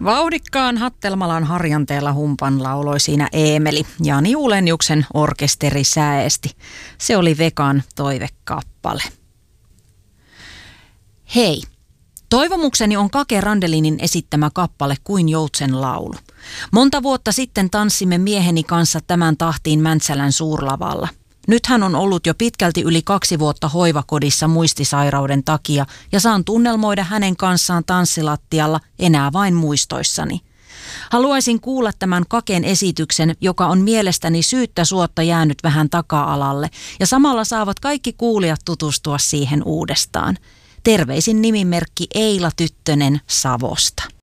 Vauhdikkaan Hattelmalan harjanteella humpan lauloi siinä Eemeli. Jani Ulenjuksen orkesteri säesti. Se oli Vekan toivekappale. Hei! Toivomukseni on Kake Randelinin esittämä kappale Kuin joutsen laulu. Monta vuotta sitten tanssimme mieheni kanssa tämän tahtiin Mäntsälän suurlavalla. Nyt hän on ollut jo pitkälti yli 2 vuotta hoivakodissa muistisairauden takia ja saan tunnelmoida hänen kanssaan tanssilattialla enää vain muistoissani. Haluaisin kuulla tämän Kaken esityksen, joka on mielestäni syyttä suotta jäänyt vähän taka-alalle ja samalla saavat kaikki kuulijat tutustua siihen uudestaan. Terveisin nimimerkki Eila Tyttönen Savosta.